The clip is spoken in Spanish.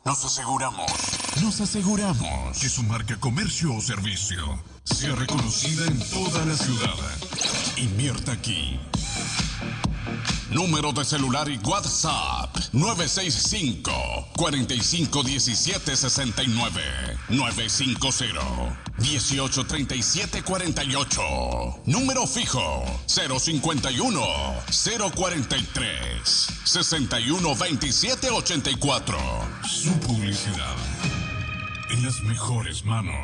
Nos aseguramos que su marca, comercio o servicio sea reconocida en toda la ciudad. Invierta aquí. Número de celular y WhatsApp 965-451769 950-183748. Número fijo 051-043-612784. Su publicidad en las mejores manos.